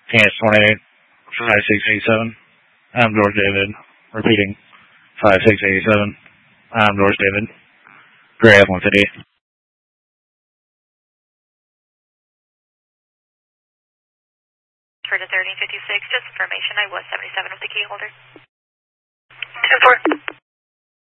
Kansas 28, 5687. I'm George David. Repeating, 5687. I'm George David. Gray F-150. For the 1356, just information, I was 77 with the key holder. 10-4.